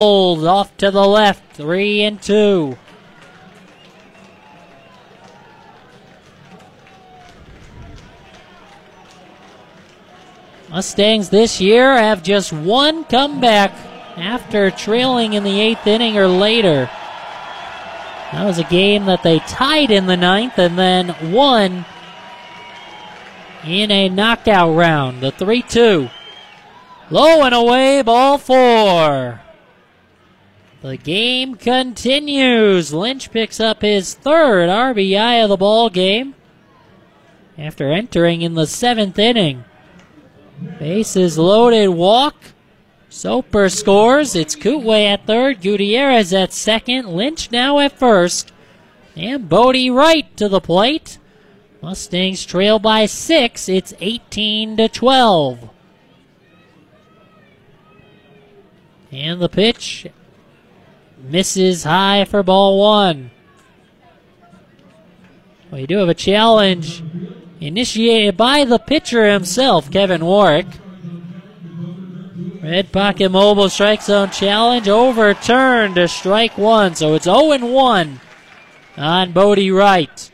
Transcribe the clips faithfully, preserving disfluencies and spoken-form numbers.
Fouled off to the left, three and two. Mustangs this year have just one comeback after trailing in the eighth inning or later. That was a game that they tied in the ninth and then won in a knockout round. The three two. Low and away, ball four. The game continues. Lynch picks up his third R B I of the ball game after entering in the seventh inning. Bases loaded, walk. Soper scores. It's Kootway at third, Gutierrez at second, Lynch now at first, and Bodie Wright to the plate. Mustangs trail by six. It's eighteen to twelve. And the pitch misses high for ball one. We do have a challenge initiated by the pitcher himself, Kevin Warwick. Red Pocket Mobile strike zone challenge overturned to strike one, so it's oh and one on Bodie Wright.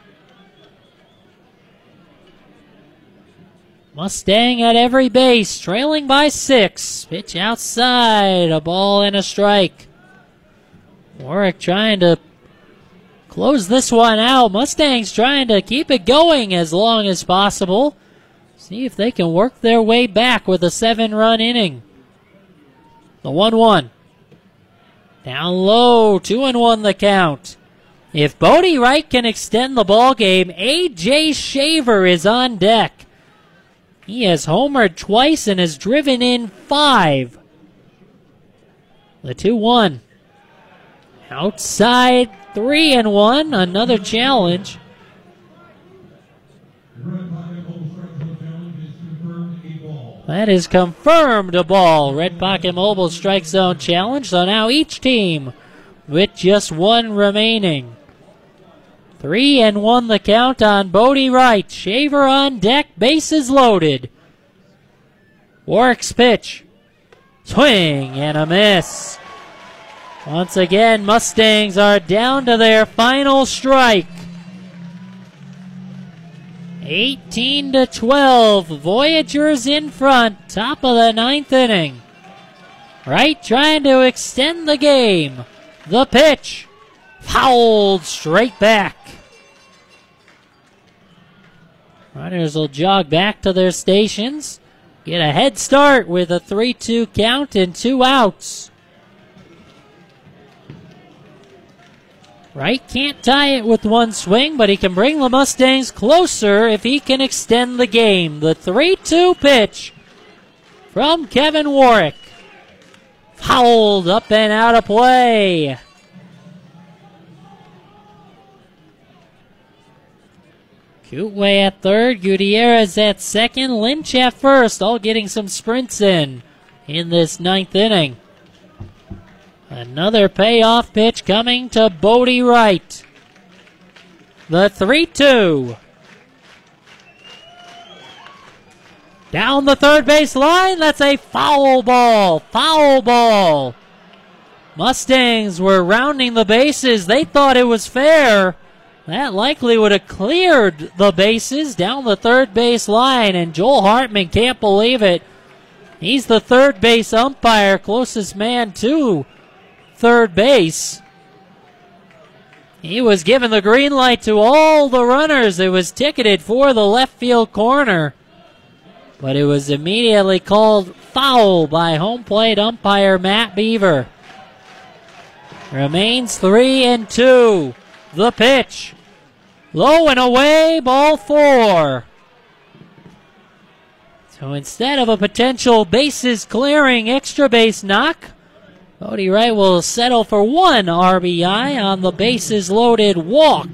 Mustang at every base, trailing by six. Pitch outside, a ball and a strike. Warwick trying to close this one out. Mustangs trying to keep it going as long as possible. See if they can work their way back with a seven-run inning. The one one. Down low, two and one the count. If Bodie Wright can extend the ball game, A J Shaver is on deck. He has homered twice and has driven in five. The two one. Outside, three and one. Another challenge. That is confirmed a ball. Red Pocket Mobile strike zone challenge. So now each team with just one remaining. Three and one the count on Bodie Wright. Shaver on deck, bases loaded. Warwick's pitch. Swing and a miss. Once again, Mustangs are down to their final strike. eighteen to twelve. Voyagers in front. Top of the ninth inning. Wright trying to extend the game. The pitch. Fouled straight back. Runners will jog back to their stations. Get a head start with a three two count and two outs. Wright can't tie it with one swing, but he can bring the Mustangs closer if he can extend the game. The three two pitch from Kevin Warwick. Fouled up and out of play. Kootway at third, Gutierrez at second, Lynch at first, all getting some sprints in in this ninth inning. Another payoff pitch coming to Bodie Wright. The three two. Down the third base line, that's a foul ball, foul ball. Mustangs were rounding the bases, they thought it was fair. That likely would have cleared the bases down the third base line, and Joel Hartman can't believe it. He's the third base umpire, closest man to third base. He was given the green light to all the runners. It was ticketed for the left field corner, but it was immediately called foul by home plate umpire Matt Beaver. Remains three and two. The pitch. Low and away, ball four. So instead of a potential bases clearing extra base knock, Bodie Wright will settle for one R B I on the bases loaded walk.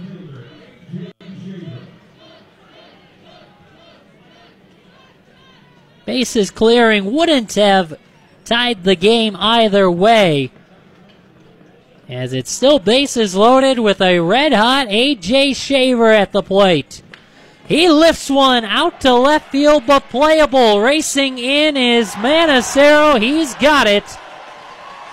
Bases clearing wouldn't have tied the game either way, as it's still bases loaded with a red-hot A J Shaver at the plate. He lifts one out to left field, but playable. Racing in is Manacero. He's got it.